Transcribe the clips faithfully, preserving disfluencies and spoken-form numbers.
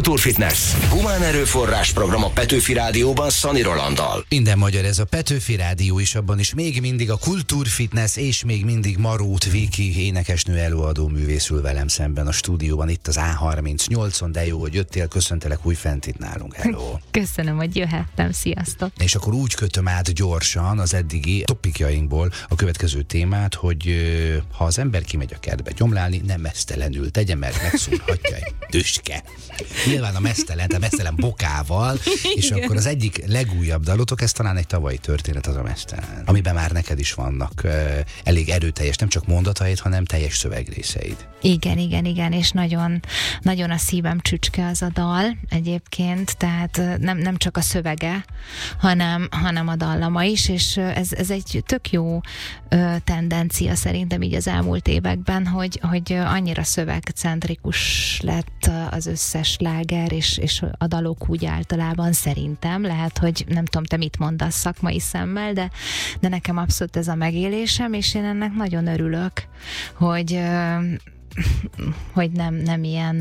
Kultúrfitness. Humán erőforrás program a Petőfi Rádióban Szani Rolanddal. Minden magyar, ez a Petőfi Rádió is, abban is még mindig a Kultúrfitness, és még mindig Marót Viki énekesnő, előadó művészül velem szemben a stúdióban, itt az á harmincnyolcon, de jó, hogy jöttél, köszöntelek újfent itt nálunk. Hello! Köszönöm, hogy jöhettem, sziasztok! És akkor úgy kötöm át gyorsan az eddigi topikjainkból a következő témát, hogy ha az ember kimegy a kertbe gyomlálni, nem mesztelenül tegye, mert megszúrhatja egy tüske. Nyilván a mesztelen, a mesztelen bokával, és Igen. akkor az egyik legújabb dalotok, ez talán egy tavalyi történet, az a mesztelen, amiben már neked is vannak uh, elég erőteljes, nem csak mondataid, hanem teljes szövegrészeit. Igen, igen, igen, és nagyon, nagyon a szívem csücske az a dal egyébként, tehát nem, nem csak a szövege, hanem, hanem a dallama is, és ez, ez egy tök jó ö, tendencia szerintem így az elmúlt években, hogy, hogy annyira szövegcentrikus lett az összes sláger, és, és a dalok úgy általában szerintem, lehet, hogy nem tudom, te mit mondasz szakmai szemmel, de, de nekem abszolút ez a megélésem, és én ennek nagyon örülök, hogy hogy nem, nem ilyen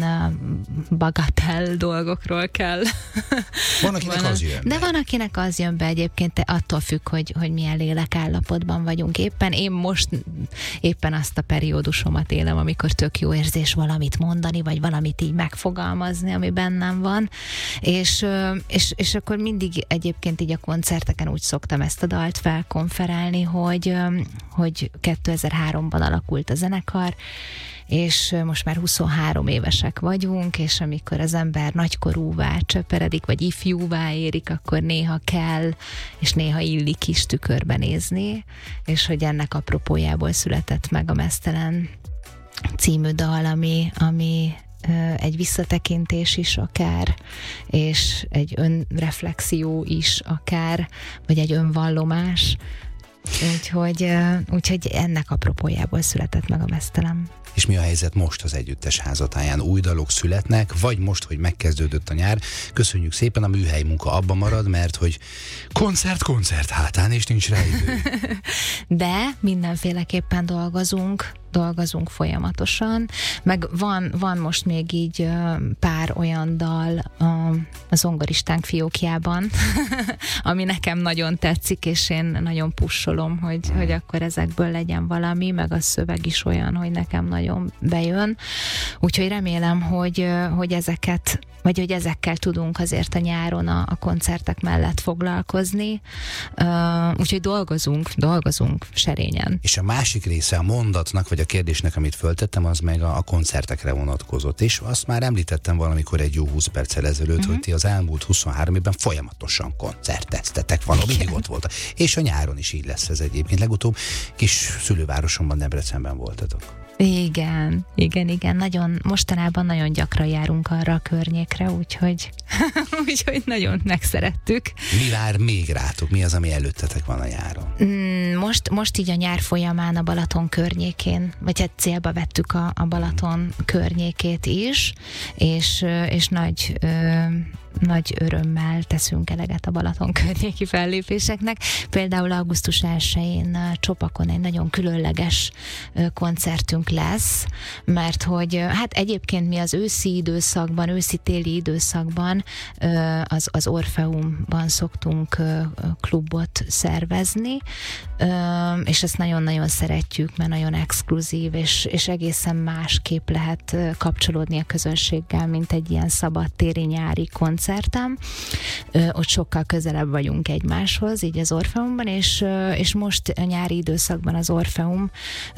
bagatell dolgokról kell. Van, akinek van, az jön be. De van, akinek az jön be egyébként, attól függ, hogy, hogy milyen lélekállapotban vagyunk éppen. Én most éppen azt a periódusomat élem, amikor tök jó érzés valamit mondani, vagy valamit így megfogalmazni, ami bennem van. És, és, és akkor mindig egyébként így a koncerteken úgy szoktam ezt a dalt felkonferálni, hogy, hogy kétezer-háromban alakult a zenekar, és most már huszonhárom évesek vagyunk, és amikor az ember nagykorúvá csöperedik, vagy ifjúvá érik, akkor néha kell, és néha illik is tükörbe nézni, és hogy ennek apropójából született meg a Mesztelen című dal, ami, ami egy visszatekintés is akár, és egy önreflexió is akár, vagy egy önvallomás. Úgyhogy, úgyhogy ennek apropójából született meg a Mesztelen. És mi a helyzet most az együttes házatáján? Új dalok születnek, vagy most, hogy megkezdődött a nyár? Köszönjük szépen, a műhely munka abba marad, mert hogy koncert, koncert hátán, és nincs rá idő. De mindenféleképpen dolgozunk, dolgozunk folyamatosan, meg van, van most még így pár olyan dal a zongoristánk fiókjában, ami nekem nagyon tetszik, és én nagyon pussolom, hogy, hogy akkor ezekből legyen valami, meg a szöveg is olyan, hogy nekem nagyon bejön. Úgyhogy remélem, hogy, hogy ezeket vagy hogy ezekkel tudunk azért a nyáron a, a koncertek mellett foglalkozni. Uh, úgyhogy dolgozunk, dolgozunk serényen. És a másik része a mondatnak, vagy a kérdésnek, amit föltettem, az meg a, a koncertekre vonatkozott. És azt már említettem valamikor egy jó húsz perccel ezelőtt, uh-huh. hogy ti az elmúlt huszonhárom évben folyamatosan koncerteztetek, van, mindig ott voltak. És a nyáron is így lesz ez egyébként. Legutóbb kis szülővárosomban, Debrecenben voltatok. Igen, igen, igen, nagyon, mostanában nagyon gyakran járunk arra a környékre, úgyhogy, úgyhogy nagyon megszerettük. Mi vár még rátok? Mi az, ami előttetek van a nyáron? Most, most így a nyár folyamán a Balaton környékén, vagy hát célba vettük a, a Balaton környékét is, és, és nagy... Ö, nagy örömmel teszünk eleget a Balaton környéki fellépéseknek. Például augusztus elsején Csopakon egy nagyon különleges koncertünk lesz, mert hogy hát egyébként mi az őszi időszakban, őszi-téli időszakban az, az Orfeumban szoktunk klubot szervezni, és ezt nagyon-nagyon szeretjük, mert nagyon exkluzív, és, és egészen másképp lehet kapcsolódni a közönséggel, mint egy ilyen szabadtéri nyári koncert. Koncertem. Ott sokkal közelebb vagyunk egymáshoz, így az Orfeumban, és, és most a nyári időszakban az Orfeum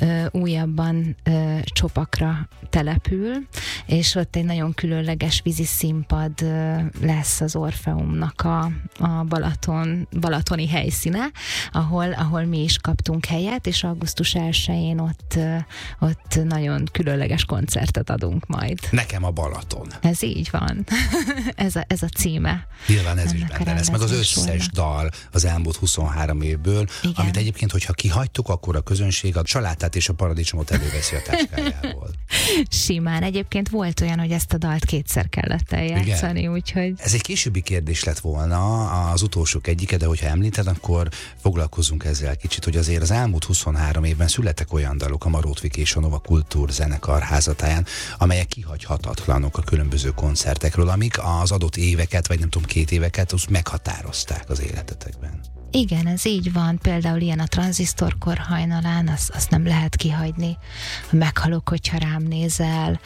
újabban Csopakra települ, és ott egy nagyon különleges vízi színpad lesz az Orfeumnak a, a Balaton, balatoni helyszíne, ahol, ahol mi is kaptunk helyet, és augusztus elsején ott, ott nagyon különleges koncertet adunk majd. Nekem a Balaton. Ez így van. ez, a, ez a címe. Nyilván ez is benne lesz, meg az összes dal az elmúlt huszonhárom évből, igen. Amit egyébként, hogyha kihagytuk, akkor a közönség a salátát és a paradicsomot előveszi a táskájából. Simán. Egyébként volt olyan, hogy ezt a dalt kétszer kellett eljátszani, igen. Úgyhogy... Ez egy későbbi kérdés lett volna, az utolsók egyike, de hogyha említed, akkor foglalkozzunk ezzel kicsit, hogy azért az elmúlt huszonhárom évben születtek olyan dalok a Marót Viki és a Nova Kultúrzenekar házatáján, amelyek kihagyhatatlanok a különböző koncertekről, amik az adott éveket, vagy nem tudom, két éveket úgy meghatározták az életetekben. Igen, ez így van. Például ilyen a Tranzisztorkor hajnalán, azt, azt nem lehet kihagyni. Meghalok, hogyha rám nézel,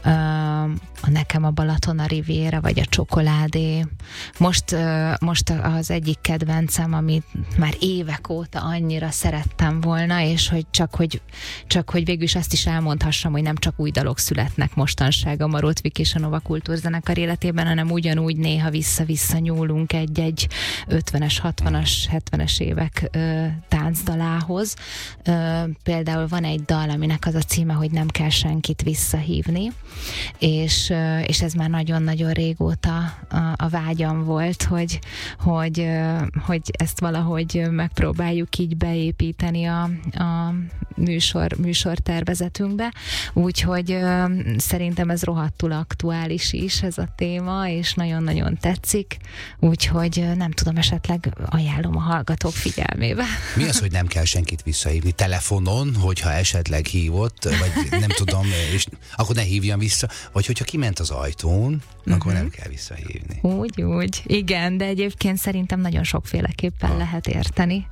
a Nekem a Balaton a Riviera, vagy a Csokoládé. Most, most az egyik kedvencem, amit már évek óta annyira szerettem volna, és hogy csak, hogy, csak hogy végül is azt is elmondhassam, hogy nem csak új dalok születnek mostanság a Marót Viki és a Nova Kultúrzenekar életében, hanem ugyanúgy néha vissza-vissza nyúlunk egy-egy ötvenes, hatvanas, hetvenes évek ö, táncdalához. Ö, például van egy dal, aminek az a címe, hogy Nem kell senkit visszahívni, és, ö, és ez már nagyon-nagyon régóta a, a vágyam volt, hogy, hogy, ö, hogy ezt valahogy megpróbáljuk így beépíteni a, a műsor, műsortervezetünkbe, úgyhogy ö, szerintem ez rohadtul aktuális is, ez a téma, és nagyon-nagyon tetszik, úgyhogy ö, nem tudom, esetleg ajánlom a hallgatók figyelmébe. Mi az, hogy nem kell senkit visszahívni? Telefonon, hogyha esetleg hívott, vagy nem tudom, és akkor ne hívjam vissza, vagy hogyha kiment az ajtón, uh-huh. akkor nem kell visszahívni. Úgy, úgy. Igen, de egyébként szerintem nagyon sokféleképpen ha. lehet érteni.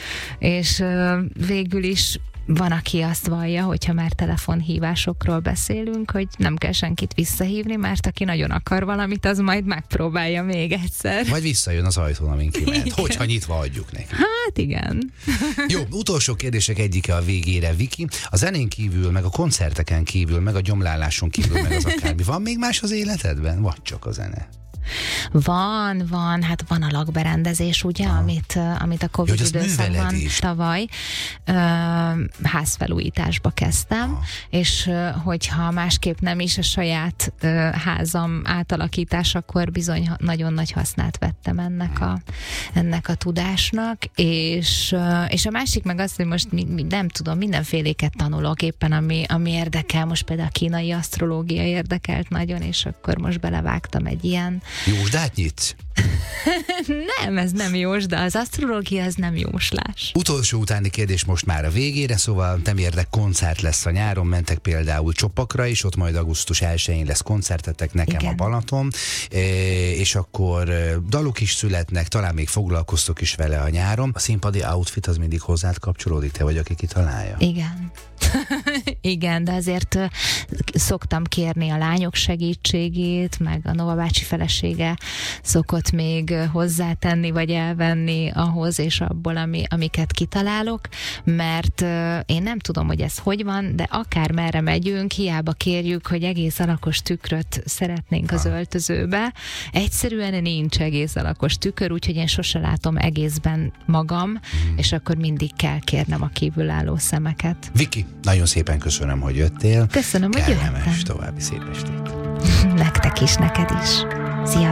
És uh, végül is van, aki azt vallja, hogyha már telefonhívásokról beszélünk, hogy nem kell senkit visszahívni, mert aki nagyon akar valamit, az majd megpróbálja még egyszer. Vagy visszajön az ajtón, amin kiment, hogyha nyitva adjuk neki. Hát igen. Jó, utolsó kérdések egyike a végére, Viki. A zenén kívül, meg a koncerteken kívül, meg a gyomláláson kívül, meg az akármi. Van még más az életedben? Vagy csak a zene? Van, van, hát van a lakberendezés, ugye, ah. amit, amit a Covid Jó, időszakban tavaly ö, házfelújításba kezdtem, ah. és ö, hogyha másképp nem is a saját ö, házam átalakítás, akkor bizony nagyon nagy hasznát vettem ennek a, ennek a tudásnak, és, ö, és a másik meg az, hogy most mi, mi, nem tudom, mindenféléket tanulok éppen, ami, ami érdekel, most például a kínai asztrológia érdekelt nagyon, és akkor most belevágtam egy ilyen. Jósdát nyitsz? Nem, ez nem jósda, az asztrológia az nem jóslás. Utolsó utáni kérdés most már a végére, szóval nem érdek, koncert lesz a nyáron, mentek például Csopakra is, ott majd augusztus elsején lesz koncertetek, Nekem igen. a Balaton, és akkor dalok is születnek, talán még foglalkoztok is vele a nyáron. A színpadi outfit az mindig hozzád kapcsolódik, te vagy, aki kitalálja? Igen. Igen, de azért szoktam kérni a lányok segítségét, meg a Nova bácsi felesége szokott még hozzátenni, vagy elvenni ahhoz és abból, ami, amiket kitalálok, mert én nem tudom, hogy ez hogy van, de akár merre megyünk, hiába kérjük, hogy egész alakos tükröt szeretnénk az öltözőbe. Egyszerűen nincs egész alakos tükör, úgyhogy én sose látom egészben magam, mm. és akkor mindig kell kérnem a kívülálló szemeket. Viki, nagyon szépen köszönöm, hogy jöttél. Köszönöm, hogy jöttem. Kellemes további szép estét. Nektek is, neked is. Szia!